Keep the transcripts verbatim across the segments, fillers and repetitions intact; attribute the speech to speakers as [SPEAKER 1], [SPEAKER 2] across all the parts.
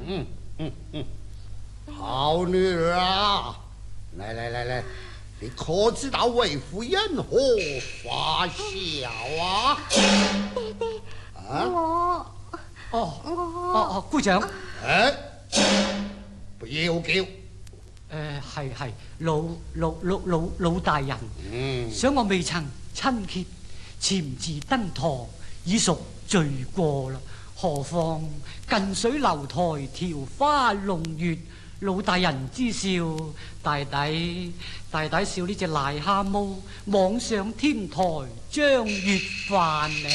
[SPEAKER 1] 嗯嗯嗯，好女儿啊，来来来来，你可知道为夫因何发笑啊？
[SPEAKER 2] 爹爹，
[SPEAKER 1] 啊？
[SPEAKER 2] 我
[SPEAKER 3] 哦
[SPEAKER 2] 我
[SPEAKER 3] 哦哦，姑丈，
[SPEAKER 1] 哎，不要叫。
[SPEAKER 3] 誒係係老老老老老大人，
[SPEAKER 1] 嗯，
[SPEAKER 3] 想我未曾親切潛字登堂，已屬罪過啦。何況近水樓台調花弄月，老大人之笑，大抵大抵笑呢隻癩蛤蟆妄上天台將月飯呢。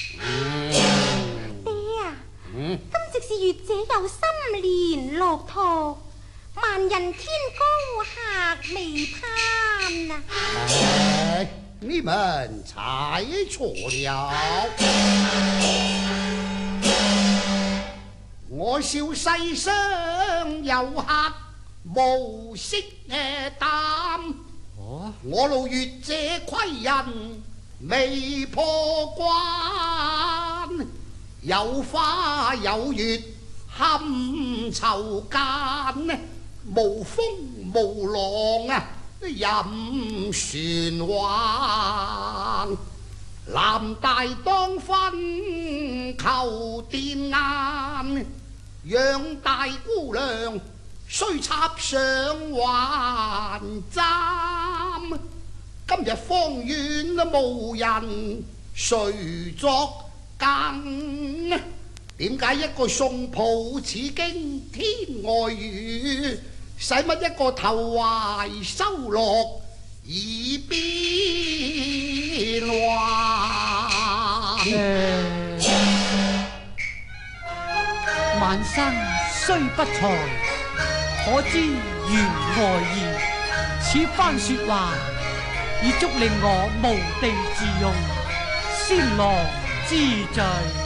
[SPEAKER 2] 爹啊，
[SPEAKER 1] 嗯，
[SPEAKER 2] 今夕是月姐有心蓮落堂，萬人天高客未攀啊！
[SPEAKER 1] 哎，你們猜錯了。我笑世上有客無識誒膽，
[SPEAKER 3] 哦，
[SPEAKER 1] 我老月姐虧人未破關，有花有月堪愁間，無風無浪啊任船橫，男大當分求電眼，養大姑娘須插上還針。今日方圓無人誰作更？點解一個送抱似驚天外雨，使乜一個投懷收落耳邊環？
[SPEAKER 3] 萬生雖不才，可知緣外意。此番說話，已足令我無地自容，先郎之罪。